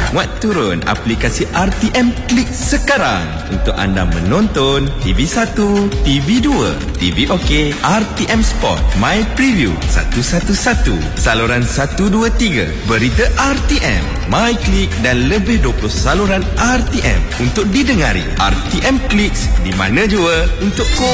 Muat turun aplikasi RTM Klik sekarang untuk anda menonton TV1, TV2, TV OK, RTM Sport, My Preview 111, saluran 123, berita RTM, My Klik dan lebih 20 saluran RTM untuk didengari. RTM Klik di mana jua untuk